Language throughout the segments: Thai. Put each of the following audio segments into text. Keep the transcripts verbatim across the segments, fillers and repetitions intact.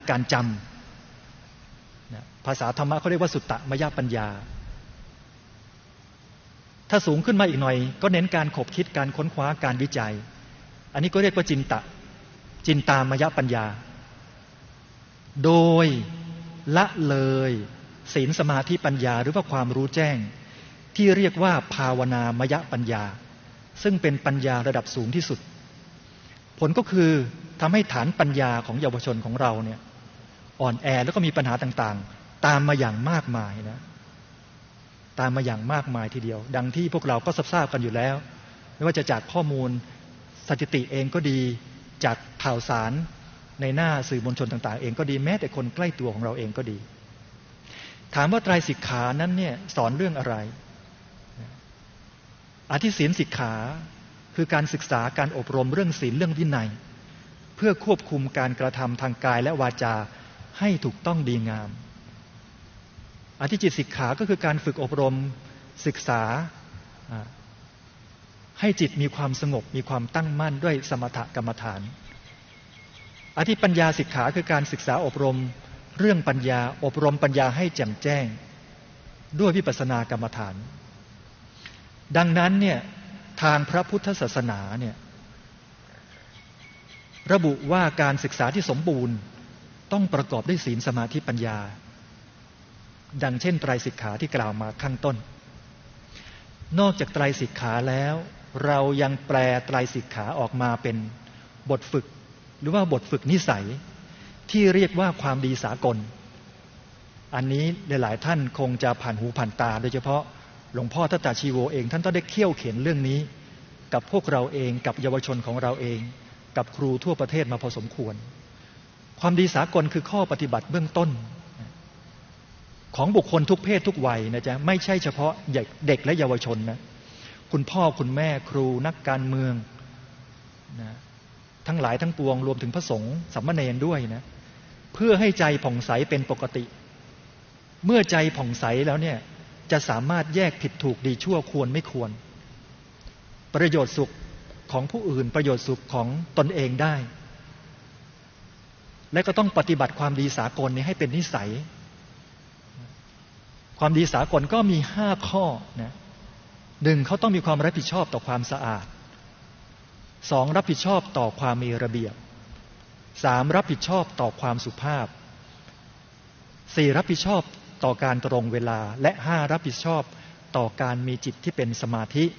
การจำนะภาษาธรรมะเขาเรียกว่าสุตตมยปัญญาถ้าสูงขึ้นมาอีกหน่อยก็เน้นการขบคิดการค้นคว้าการวิจัยอันนี้ก็เรียกว่าจินตะจินตามยปัญญาโดยละเลยศีลสมาธิปัญญาหรือว่าความรู้แจ้งที่เรียกว่าภาวนามยปัญญาซึ่งเป็นปัญญาระดับสูงที่สุดผลก็คือทำให้ฐานปัญญาของเยาวชนของเราเนี่ยอ่อนแอแล้วก็มีปัญหาต่างๆตามมาอย่างมากมายนะตามมาอย่างมากมายทีเดียวดังที่พวกเราก็ทราบกันอยู่แล้วไม่ว่าจะจากข้อมูลสถิติเองก็ดีจากข่าวสารในหน้าสื่อมวลชนต่างๆเองก็ดีแม้แต่คนใกล้ตัวของเราเองก็ดีถามว่าไตรสิกขานั้นเนี่ยสอนเรื่องอะไรอธิศีลสิกขาคือการศึกษาการอบรมเรื่องศีลเรื่องวินัยเพื่อควบคุมการกระทำทางกายและวาจาให้ถูกต้องดีงามอธิจิตสิกขาก็คือการฝึกอบรมศึกษาให้จิตมีความสงบมีความตั้งมั่นด้วยสมถกรรมฐานอธิปัญญาสิกขาคือการศึกษาอบรมเรื่องปัญญาอบรมปัญญาให้แจ่มแจ้งด้วยวิปัสสนากรรมฐานดังนั้นเนี่ยทางพระพุทธศาสนาเนี่ยระบุว่าการศึกษาที่สมบูรณ์ต้องประกอบด้วยศีลสมาธิปัญญาดังเช่นไตรสิกขาที่กล่าวมาข้างต้นนอกจากไตรสิกขาแล้วเรายังแปลไตรสิกขาออกมาเป็นบทฝึกหรือว่าบทฝึกนิสัยที่เรียกว่าความดีสากลอันนี้หลายๆท่านคงจะผ่านหูผ่านตาโดยเฉพาะหลวงพ่อทัตตาชีโวเองท่านต้องได้เขี่ยวเข็นเรื่องนี้กับพวกเราเองกับเยาวชนของเราเองกับครูทั่วประเทศมาพอสมควรความดีสากลคือข้อปฏิบัติเบื้องต้นของบุคคลทุกเพศทุกวัยนะจ๊ะไม่ใช่เฉพาะเด็กและเยาวชนนะคุณพ่อคุณแม่ครูนักการเมืองนะทั้งหลายทั้งปวงรวมถึงพระสงฆ์สามเณรด้วยนะเพื่อให้ใจผ่องใสเป็นปกติเมื่อใจผ่องใสแล้วเนี่ยจะสามารถแยกผิดถูกดีชั่วควรไม่ควรประโยชน์สุขของผู้อื่นประโยชน์สุขของตนเองได้และก็ต้องปฏิบัติความดีสากลนี้ให้เป็นนิสัยความดีสากลก็มีห้าข้อนะหนึ่งเขาต้องมีความรับผิดชอบต่อความสะอาดสองรับผิดชอบต่อความมีระเบียบสามรับผิดชอบต่อความสุภาพสี่รับผิดชอบต่อการตรงเวลาและห้ารับผิดชอบต่อการมีจิตที่เป็นสมาธิ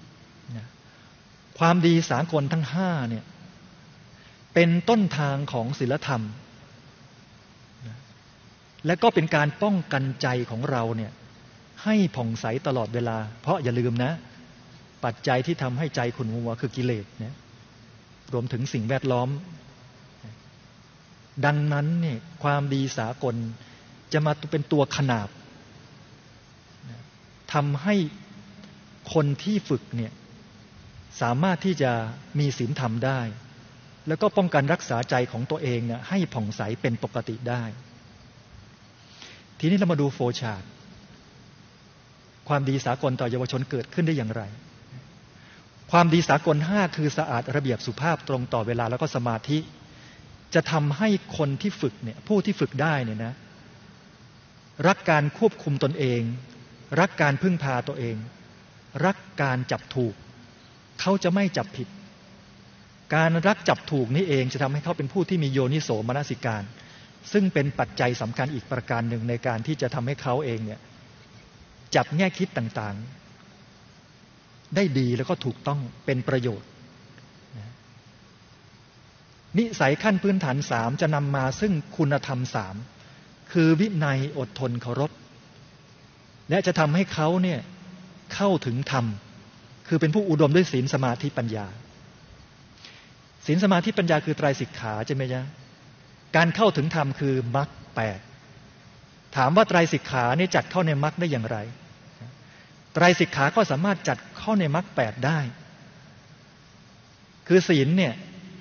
ความดีสากลทั้งห้าเนี่ยเป็นต้นทางของศีลธรรมและก็เป็นการป้องกันใจของเราเนี่ยให้ผ่องใสตลอดเวลาเพราะอย่าลืมนะปัจจัยที่ทำให้ใจขุ่นมัวคือกิเลสนะรวมถึงสิ่งแวดล้อมดังนั้นเนี่ยความดีสากลจะมาเป็นตัวขนาบทำให้คนที่ฝึกเนี่ยสามารถที่จะมีศีลธรรมได้แล้วก็ป้องกันรักษาใจของตัวเองเนี่ยให้ผ่องใสเป็นปกติได้ทีนี้เรามาดูโฟล์ชาร์ตความดีสากลต่อเยาวชนเกิดขึ้นได้อย่างไรความดีสากลห้าคือสะอาดระเบียบสุภาพตรงต่อเวลาแล้วก็สมาธิจะทำให้คนที่ฝึกเนี่ยผู้ที่ฝึกได้เนี่ยนะรักการควบคุมตนเองรักการพึ่งพาตัวเองรักการจับถูกเขาจะไม่จับผิดการรักจับถูกนี่เองจะทำให้เขาเป็นผู้ที่มีโยนิโสมนสิการซึ่งเป็นปัจจัยสำคัญอีกประการหนึ่งในการที่จะทำให้เขาเองเนี่ยจับแง่คิดต่างๆได้ดีแล้วก็ถูกต้องเป็นประโยชน์นิสัยขั้นพื้นฐานสามจะนำมาซึ่งคุณธรรมสามคือวินัยอดทนเคารพและจะทำให้เขาเนี่ยเข้าถึงธรรมคือเป็นผู้อุดมด้วยศีลสมาธิปัญญาศีลสมาธิปัญญาคือไตรสิกขาใช่ไหมจ๊ะการเข้าถึงธรรมคือมรรคแปดถามว่าไตรสิกขานี่จัดเข้าในมรรคได้อย่างไรไตรสิกขาก็สามารถจัดเข้าในมรรคแปดได้คือศีลเนี่ย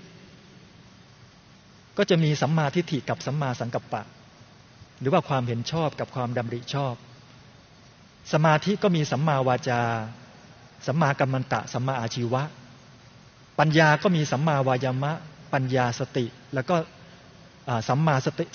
ก็จะมีสัมมาทิฏฐิกับสัมมาสังกัปปะหรือว่าความเห็นชอบกับความดำริชอบสมาธิก็มีสัมมาวาจาสัมมากัมมันตะสัมมาอาชีวะปัญญาก็มีสัมมาวายามะปัญญาสติแล้วก็สัมมาสติ